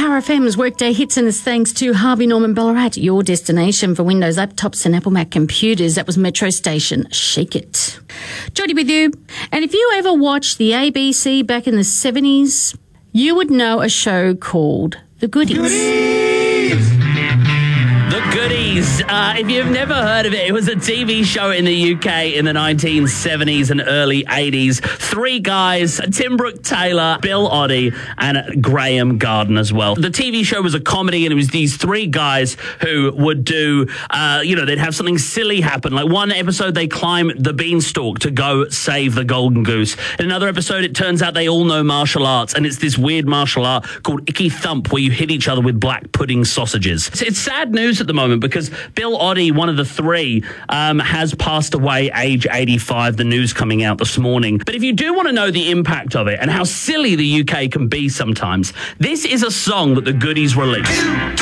Power FM's Workday Hits, and it's thanks to Harvey Norman Ballarat, your destination for Windows laptops and Apple Mac computers. That was Metro Station. Shake it. Jodie with you. And if you ever watched the ABC back in the 70s, you would know a show called The Goodies. The Goodies. If you've never heard of it, it was a TV show in the UK in the 1970s and early 80s. Three guys, Tim Brooke-Taylor, Bill Oddie, and Graham Garden as well. The TV show was a comedy, and it was these three guys who would do, they'd have something silly happen. Like one episode, they climb the beanstalk to go save the golden goose. In another episode, it turns out they all know martial arts, and it's this weird martial art called Icky Thump, where you hit each other with black pudding sausages. It's sad news at the moment because Bill Oddie, one of the three, has passed away age 85, the news coming out this morning. But if you do want to know the impact of it and how silly the UK can be sometimes, this is a song that the Goodies released.